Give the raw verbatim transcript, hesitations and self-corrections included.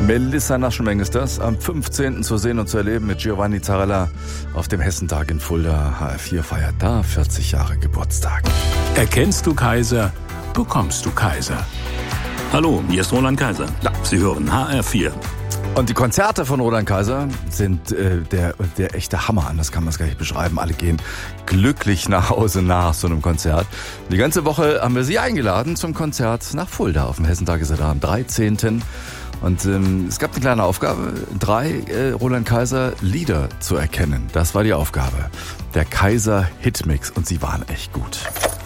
Melissa Naschenmeng ist das. Am fünfzehnten zu sehen und zu erleben mit Giovanni Zarella auf dem Hessentag in Fulda. H R vier feiert da vierzig Jahre Geburtstag. Erkennst du Kaiser, bekommst du Kaiser. Hallo, hier ist Roland Kaiser. Ja. Sie hören H R vier. Und die Konzerte von Roland Kaiser sind äh, der, der echte Hammer. Anders kann man es gar nicht beschreiben. Alle gehen glücklich nach Hause nach so einem Konzert. Die ganze Woche haben wir Sie eingeladen zum Konzert nach Fulda. Auf dem Hessentag ist er da am dreizehnten Und ähm, es gab eine kleine Aufgabe, drei äh, Roland Kaiser Lieder zu erkennen. Das war die Aufgabe. Der Kaiser Hitmix. Und sie waren echt gut.